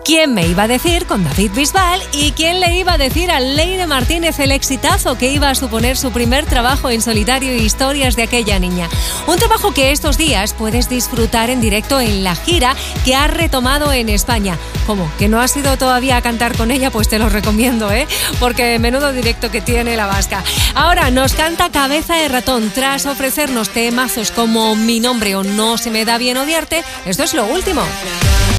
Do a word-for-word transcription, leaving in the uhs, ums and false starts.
¿Quién me iba a decir con David Bisbal? ¿Y quién le iba a decir a Leire Martínez el exitazo que iba a suponer su primer trabajo en solitario y historias de aquella niña? Un trabajo que estos días puedes disfrutar en directo en la gira que ha retomado en España. ¿Cómo? ¿Que no has ido todavía a cantar con ella? Pues te lo recomiendo, ¿eh? Porque menudo directo que tiene la vasca. Ahora nos canta Cabeza de Ratón tras ofrecernos temazos como Mi Nombre o No Se Me Da Bien Odiarte. Esto es lo último.